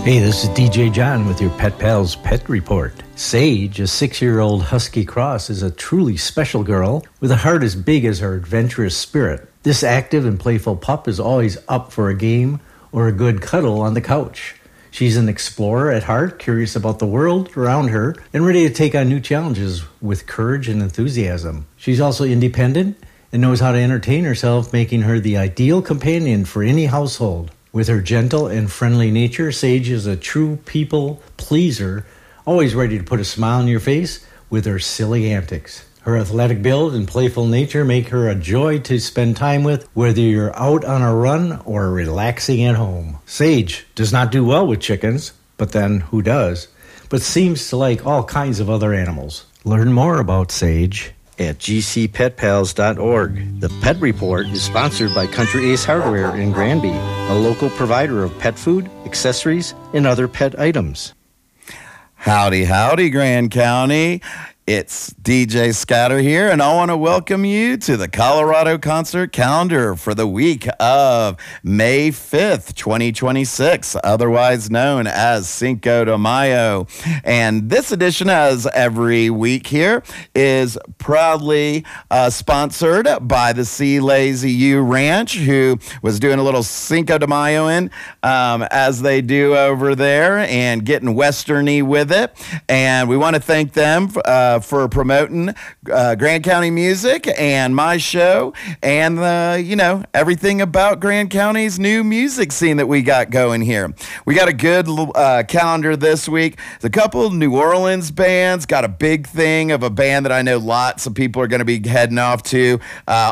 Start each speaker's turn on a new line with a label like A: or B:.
A: Hey, this is DJ John with your Pet Pals Pet Report. Sage, a 6-year-old Husky Cross, is a truly special girl with a heart as big as her adventurous spirit. This active and playful pup is always up for a game or a good cuddle on the couch. She's an explorer at heart, curious about the world around her, and ready to take on new challenges with courage and enthusiasm. She's also independent and knows how to entertain herself, making her the ideal companion for any household. With her gentle and friendly nature, Sage is a true people pleaser, always ready to put a smile on your face with her silly antics. Her athletic build and playful nature make her a joy to spend time with, whether you're out on a run or relaxing at home. Sage does not do well with chickens, but then who does? But seems to like all kinds of other animals. Learn more about Sage at gcpetpals.org. The Pet Report is sponsored by Country Ace Hardware in Granby, a local provider of pet food, accessories, and other pet items.
B: Howdy, howdy, Grand County. It's DJ Scatter here, and I want to welcome you to the Colorado concert calendar for the week of May 5th, 2026, otherwise known as Cinco de Mayo. And this edition, as every week here, is proudly sponsored by the Sea Lazy U Ranch, who was doing a little Cinco de Mayo as they do over there, and getting westerny with it. And we want to thank them for promoting Grand County music and my show and, everything about Grand County's new music scene that we got going here. We got a good calendar this week. There's a couple of New Orleans bands, got a big thing of a band that I know lots of people are going to be heading off to.